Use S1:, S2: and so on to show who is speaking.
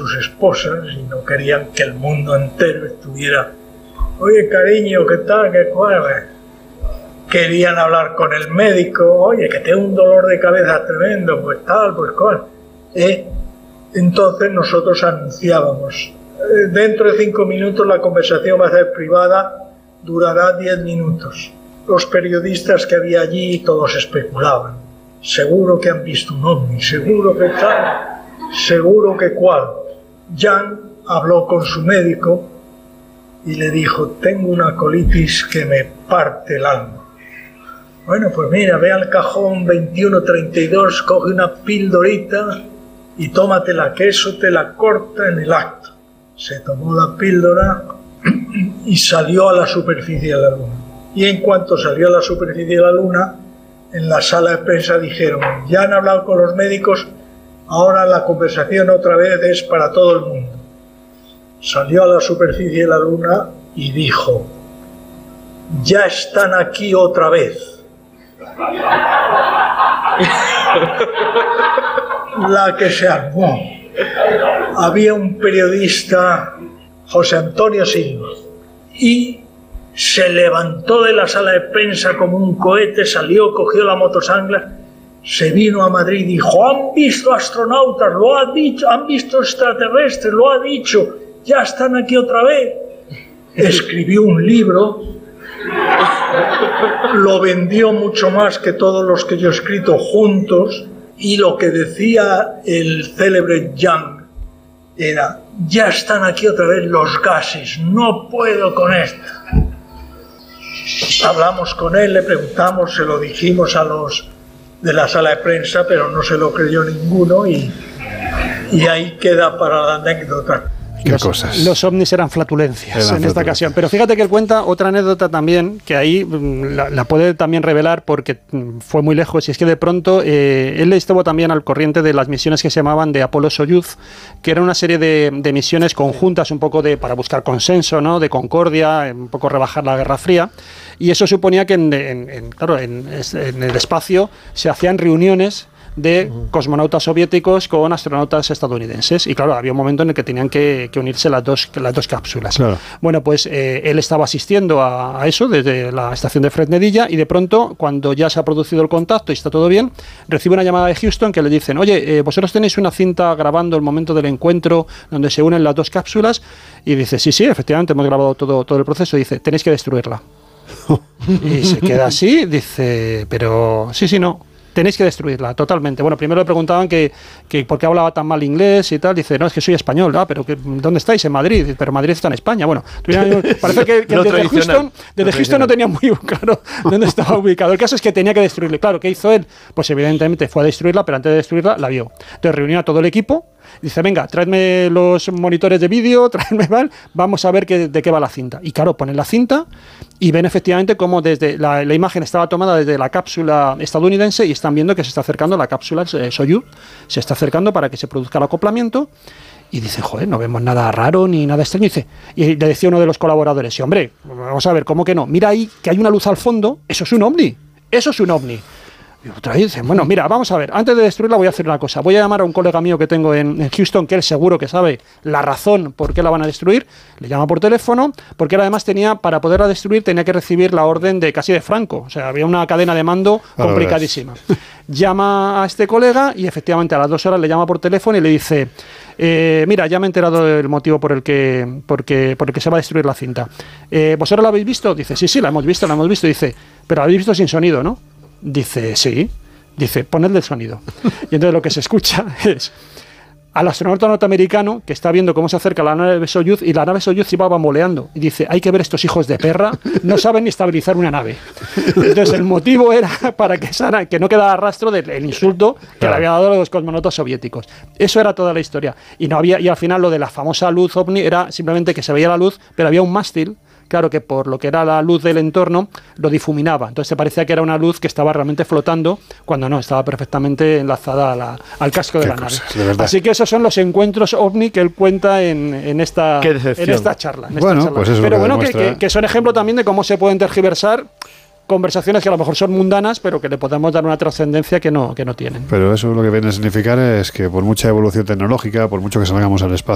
S1: sus esposas y no querían que el mundo entero estuviera, oye cariño, ¿qué tal? ¿Qué cuál? Querían hablar con el médico, oye, que tengo un dolor de cabeza tremendo, pues tal, pues cual. Entonces nosotros anunciábamos, dentro de 5 minutos la conversación va a ser privada, durará 10 minutos. Los periodistas que había allí todos especulaban. Seguro que han visto un ovni, seguro que tal, seguro que cual. Jan habló con su médico y le dijo, tengo una colitis que me parte el alma. Bueno, pues mira, ve al cajón 2132, coge una pildorita y tómatela, que eso te la corta en el acto. Se tomó la píldora y salió a la superficie de la luna. Y en cuanto salió a la superficie de la luna, en la sala de prensa dijeron, ya han hablado con los médicos, ahora la conversación otra vez es para todo el mundo. Salió a la superficie de la luna y dijo, ya están aquí otra vez. La que se armó. Había un periodista, José Antonio Silva, y se levantó de la sala de prensa como un cohete, salió, cogió la motosangla, se vino a Madrid y dijo, han visto astronautas, lo ha dicho, han visto extraterrestres, lo ha dicho, ya están aquí otra vez. Escribió un libro, lo vendió mucho más que todos los que yo he escrito juntos, y lo que decía el célebre Young era, ya están aquí otra vez los gases, no puedo con esto. Hablamos con él, le preguntamos, se lo dijimos a los de la sala de prensa, pero no se lo creyó ninguno y ahí queda para la anécdota.
S2: Los ovnis eran flatulencias en esta ocasión. Pero fíjate que él cuenta otra anécdota también, que ahí la puede también revelar porque fue muy lejos, y es que de pronto él estuvo también al corriente de las misiones que se llamaban de Apolo-Soyuz, que era una serie de misiones conjuntas un poco para buscar consenso, ¿no? De concordia, un poco rebajar la Guerra Fría, y eso suponía que en el espacio se hacían reuniones de cosmonautas soviéticos con astronautas estadounidenses, y claro, había un momento en el que tenían que unirse las dos cápsulas. Claro. Bueno, pues él estaba asistiendo a eso desde la estación de Fresnedilla, y de pronto, cuando ya se ha producido el contacto y está todo bien, recibe una llamada de Houston que le dicen, oye, vosotros tenéis una cinta grabando el momento del encuentro donde se unen las dos cápsulas, y dice, sí, efectivamente, hemos grabado todo el proceso, y dice, tenéis que destruirla. Y se queda así, dice, pero sí, no, tenéis que destruirla, totalmente. Bueno, primero le preguntaban que por qué hablaba tan mal inglés y tal. Dice, no, es que soy español. Pero ¿dónde estáis? En Madrid. Pero Madrid está en España. Bueno, parece que desde Houston no tenía muy claro dónde estaba ubicado. El caso es que tenía que destruirla. Claro, ¿qué hizo él? Pues evidentemente fue a destruirla, pero antes de destruirla la vio. Entonces reunió a todo el equipo. Dice, venga, traedme los monitores de vídeo, vamos a ver de qué va la cinta. Y claro, ponen la cinta y ven efectivamente cómo desde la imagen estaba tomada desde la cápsula estadounidense, y están viendo que se está acercando la cápsula Soyuz, se está acercando para que se produzca el acoplamiento. Y dice, joder, no vemos nada raro ni nada extraño. Y le decía uno de los colaboradores, sí, hombre, vamos a ver, ¿cómo que no? Mira ahí que hay una luz al fondo, eso es un ovni, eso es un ovni. Y otra vez dicen, bueno, mira, vamos a ver, antes de destruirla voy a hacer una cosa, voy a llamar a un colega mío que tengo en Houston, que él seguro que sabe la razón por qué la van a destruir. Le llama por teléfono, porque él además para poderla destruir tenía que recibir la orden casi de Franco, o sea, había una cadena de mando complicadísima. Llama a este colega y efectivamente a las 2 horas le llama por teléfono y le dice, mira, ya me he enterado del motivo por el que se va a destruir la cinta. ¿Vosotros la habéis visto? Dice, sí, la hemos visto. Dice, pero la habéis visto sin sonido, ¿no? Dice, sí. Dice, ponedle el sonido. Y entonces lo que se escucha es al astronauta norteamericano que está viendo cómo se acerca la nave Soyuz, y la nave Soyuz iba bamboleando. Y dice, hay que ver estos hijos de perra, no saben ni estabilizar una nave. Entonces el motivo era para que no quedara rastro del insulto que le había dado a los cosmonautas soviéticos. Eso era toda la historia. Y al final lo de la famosa luz ovni era simplemente que se veía la luz, pero había un mástil, claro, que por lo que era la luz del entorno lo difuminaba. Entonces te parecía que era una luz que estaba realmente flotando, cuando no, estaba perfectamente enlazada al casco de la nave. Así que esos son los encuentros ovni que él cuenta en esta charla.
S3: Pues eso.
S2: Pero bueno, que son ejemplo también de cómo se pueden tergiversar conversaciones que a lo mejor son mundanas, pero que le podemos dar una trascendencia que no tienen.
S3: Pero eso lo que viene a significar es que por mucha evolución tecnológica, por mucho que salgamos al espacio,